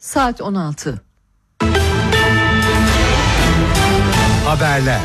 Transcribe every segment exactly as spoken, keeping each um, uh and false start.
Saat on altı. Haberler.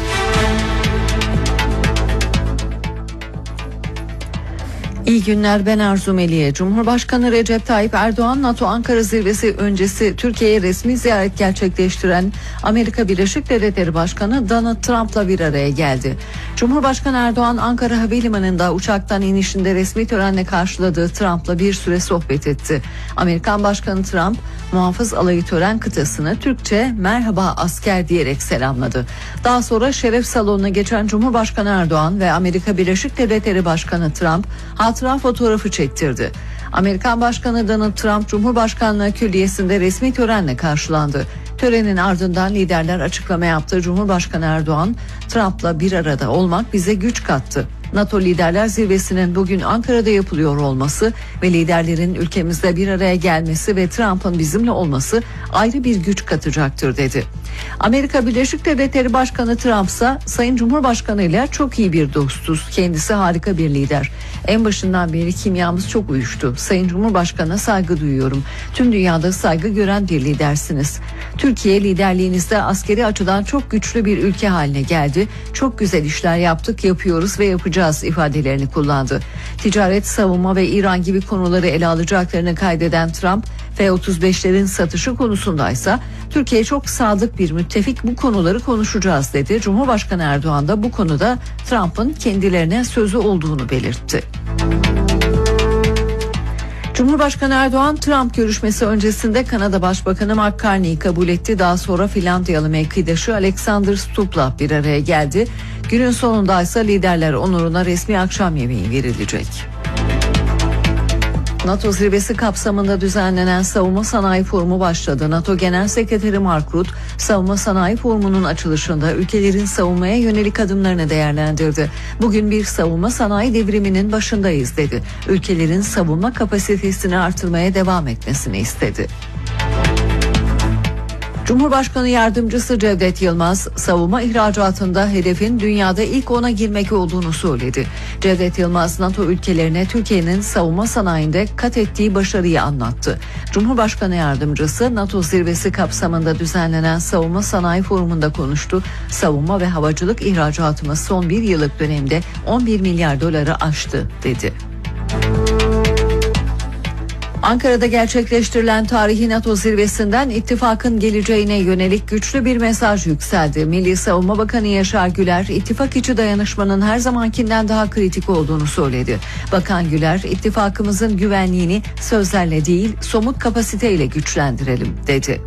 İyi günler, ben Arzu Meliye. Cumhurbaşkanı Recep Tayyip Erdoğan, NATO Ankara Zirvesi öncesi Türkiye'ye resmi ziyaret gerçekleştiren Amerika Birleşik Devletleri Başkanı Donald Trump'la bir araya geldi. Cumhurbaşkanı Erdoğan, Ankara Havalimanı'nda uçaktan inişinde resmi törenle karşıladığı Trump'la bir süre sohbet etti. Amerikan Başkanı Trump, muhafız alayı tören kıtasını Türkçe "merhaba asker" diyerek selamladı. Daha sonra şeref salonuna geçen Cumhurbaşkanı Erdoğan ve Amerika Birleşik Devletleri Başkanı Trump hatıra fotoğrafı çektirdi. Amerikan Başkanı Donald Trump Cumhurbaşkanlığı Külliyesi'nde resmi törenle karşılandı. Törenin ardından liderler açıklama yaptı. Cumhurbaşkanı Erdoğan, Trump'la bir arada olmak bize güç kattı. NATO Liderler Zirvesi'nin bugün Ankara'da yapılıyor olması ve liderlerin ülkemizde bir araya gelmesi ve Trump'ın bizimle olması ayrı bir güç katacaktır dedi. Amerika Birleşik Devletleri Başkanı Trump ise Sayın Cumhurbaşkanı ile çok iyi bir dostuz. Kendisi harika bir lider. En başından beri kimyamız çok uyuştu. Sayın Cumhurbaşkanı'na saygı duyuyorum. Tüm dünyada saygı gören bir lidersiniz. Türkiye liderliğinizde askeri açıdan çok güçlü bir ülke haline geldi. Çok güzel işler yaptık, yapıyoruz ve yapacağız ifadelerini kullandı. Ticaret, savunma ve İran gibi konuları ele alacaklarını kaydeden Trump, F otuz beşlerin satışı konusundaysa Türkiye çok sadık bir müttefik, bu konuları konuşacağız dedi. Cumhurbaşkanı Erdoğan da bu konuda Trump'ın kendilerine sözü olduğunu belirtti. Cumhurbaşkanı Erdoğan, Trump görüşmesi öncesinde Kanada Başbakanı Mark Carney'i kabul etti. Daha sonra Finlandiyalı mevkidaşı Alexander Stubb'la bir araya geldi. Günün sonunda ise liderler onuruna resmi akşam yemeği verilecek. NATO zirvesi kapsamında düzenlenen Savunma Sanayi Forumu başladı. NATO Genel Sekreteri Mark Rutte, Savunma Sanayi Forumu'nun açılışında ülkelerin savunmaya yönelik adımlarını değerlendirdi. Bugün bir savunma sanayi devriminin başındayız dedi. Ülkelerin savunma kapasitesini artırmaya devam etmesini istedi. Cumhurbaşkanı Yardımcısı Cevdet Yılmaz, savunma ihracatında hedefin dünyada ilk ona girmek olduğunu söyledi. Cevdet Yılmaz, NATO ülkelerine Türkiye'nin savunma sanayinde kat ettiği başarıyı anlattı. Cumhurbaşkanı Yardımcısı, NATO zirvesi kapsamında düzenlenen Savunma Sanayi Forumu'nda konuştu. Savunma ve havacılık ihracatımız son bir yıllık dönemde on bir milyar doları aştı dedi. Ankara'da gerçekleştirilen tarihi NATO zirvesinden ittifakın geleceğine yönelik güçlü bir mesaj yükseldi. Milli Savunma Bakanı Yaşar Güler, ittifak içi dayanışmanın her zamankinden daha kritik olduğunu söyledi. Bakan Güler, ittifakımızın güvenliğini sözlerle değil, somut kapasiteyle güçlendirelim dedi.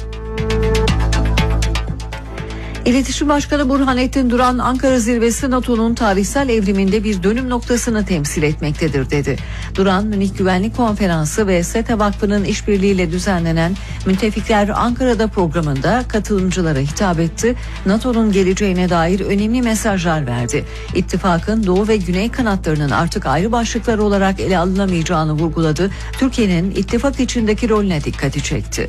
İletişim Başkanı Burhanettin Duran, Ankara Zirvesi NATO'nun tarihsel evriminde bir dönüm noktasını temsil etmektedir dedi. Duran, Münih Güvenlik Konferansı ve SETA Vakfı'nın işbirliğiyle düzenlenen Müttefikler Ankara'da programında katılımcılara hitap etti. NATO'nun geleceğine dair önemli mesajlar verdi. İttifakın Doğu ve Güney kanatlarının artık ayrı başlıklar olarak ele alınamayacağını vurguladı. Türkiye'nin ittifak içindeki rolüne dikkati çekti.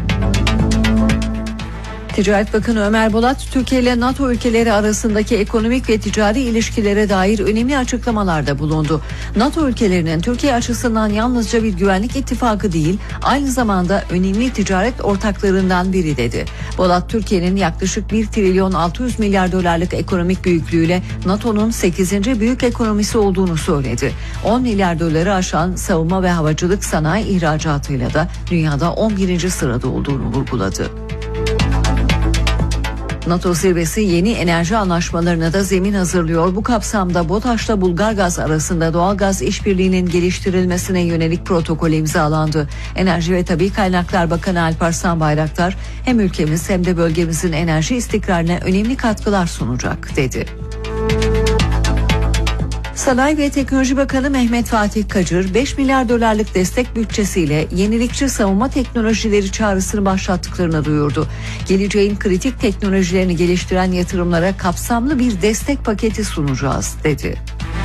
Ticaret Bakanı Ömer Bolat, Türkiye ile NATO ülkeleri arasındaki ekonomik ve ticari ilişkilere dair önemli açıklamalarda bulundu. NATO ülkelerinin Türkiye açısından yalnızca bir güvenlik ittifakı değil, aynı zamanda önemli ticaret ortaklarından biri dedi. Bolat, Türkiye'nin yaklaşık bir trilyon altı yüz milyar dolarlık ekonomik büyüklüğüyle NATO'nun sekizinci büyük ekonomisi olduğunu söyledi. on milyar doları aşan savunma ve havacılık sanayi ihracatıyla da dünyada on birinci sırada olduğunu vurguladı. NATO zirvesi yeni enerji anlaşmalarına da zemin hazırlıyor. Bu kapsamda BOTAŞ'la Bulgargaz arasında doğalgaz işbirliğinin geliştirilmesine yönelik protokol imzalandı. Enerji ve Tabii Kaynaklar Bakanı Alparslan Bayraktar, hem ülkemiz hem de bölgemizin enerji istikrarına önemli katkılar sunacak dedi. Sanayi ve Teknoloji Bakanı Mehmet Fatih Kacır, beş milyar dolarlık destek bütçesiyle yenilikçi savunma teknolojileri çağrısını başlattıklarını duyurdu. Geleceğin kritik teknolojilerini geliştiren yatırımlara kapsamlı bir destek paketi sunacağız dedi.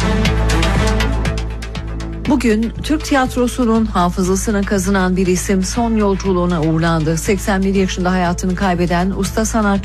Bugün Türk tiyatrosunun hafızasına kazınan bir isim son yolculuğuna uğurlandı. seksen bir yaşında hayatını kaybeden usta sanatçı